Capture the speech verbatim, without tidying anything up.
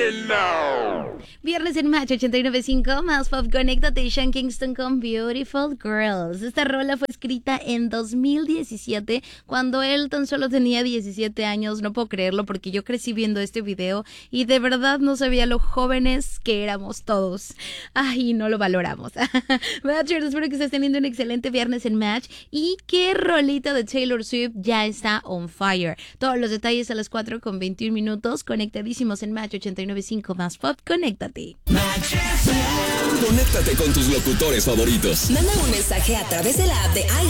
no. Viernes en Match ochenta y nueve punto cinco, más pop, conéctate. Sean Kingston con Beautiful Girls. Esta rola fue escrita en dos mil diecisiete, cuando él tan solo tenía diecisiete años. No puedo creerlo porque yo crecí viendo este video y de verdad no sabía lo jóvenes que éramos todos. Ay, no lo valoramos. Matchers, espero que estés teniendo un excelente viernes en Match. Y qué rolita de Taylor Swift ya está on fire. Todos los detalles a las cuatro con veintiún minutos, conectadísimos en Match ochenta y nueve punto cinco, más pop, conéctate. Conéctate con tus locutores favoritos. Manda un mensaje a través de la app de